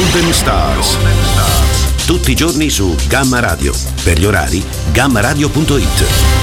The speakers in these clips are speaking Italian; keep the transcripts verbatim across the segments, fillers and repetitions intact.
Golden Stars. Tutti i giorni su Gamma Radio. Per gli orari, gamma radio punto it.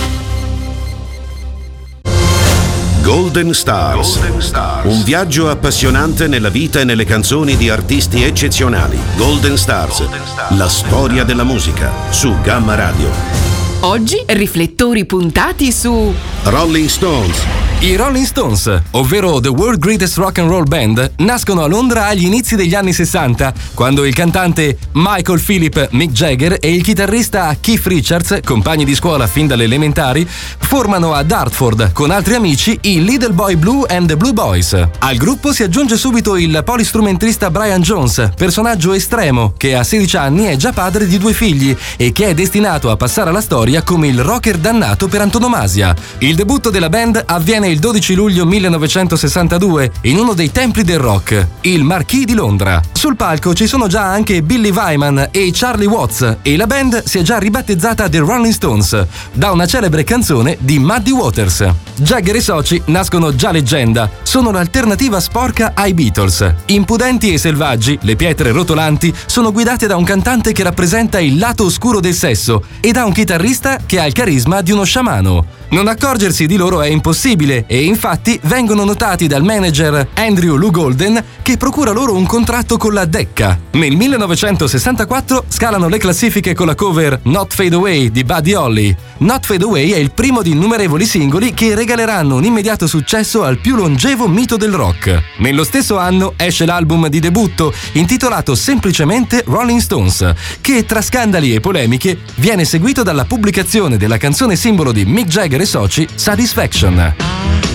Golden Stars. Golden Stars. Un viaggio appassionante nella vita e nelle canzoni di artisti eccezionali. Golden Stars. Golden Stars. La storia della musica su Gamma Radio. Oggi riflettori puntati su Rolling Stones. I Rolling Stones, ovvero The World Greatest Rock and Roll Band, nascono a Londra agli inizi degli anni sessanta, quando il cantante Michael Philip Mick Jagger e il chitarrista Keith Richards, compagni di scuola fin dalle elementari, formano a Dartford con altri amici i Little Boy Blue and the Blue Boys. Al gruppo si aggiunge subito il polistrumentista Brian Jones, personaggio estremo che a sedici anni è già padre di due figli e che è destinato a passare alla storia come il rocker dannato per antonomasia. Il debutto della band avviene il dodici luglio millenovecentosessantadue in uno dei templi del rock, il Marquis di Londra. Sul palco ci sono già anche Billy Wyman e Charlie Watts e la band si è già ribattezzata The Rolling Stones da una celebre canzone di Muddy Waters. Jagger e soci nascono già leggenda, sono l'alternativa sporca ai Beatles. Impudenti e selvaggi, le pietre rotolanti sono guidate da un cantante che rappresenta il lato oscuro del sesso e da un chitarrista che ha il carisma di uno sciamano. Non accorgersi di loro è impossibile e infatti vengono notati dal manager Andrew Lou Golden che procura loro un contratto con la Decca. Nel millenovecentosessantaquattro scalano le classifiche con la cover Not Fade Away di Buddy Holly. Not Fade Away è il primo di innumerevoli singoli che regaleranno un immediato successo al più longevo mito del rock. Nello stesso anno esce l'album di debutto intitolato semplicemente Rolling Stones, che tra scandali e polemiche viene seguito dalla pubblicazione della canzone simbolo di Mick Jagger e soci, Satisfaction.